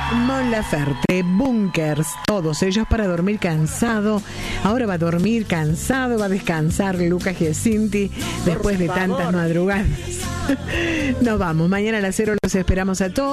Mon Laferte, Bunkers, todos ellos para dormir cansado. Ahora va a dormir cansado, va a descansar Lucas Giacinti después de tantas madrugadas. Nos vamos, mañana a las 0 los esperamos a todos.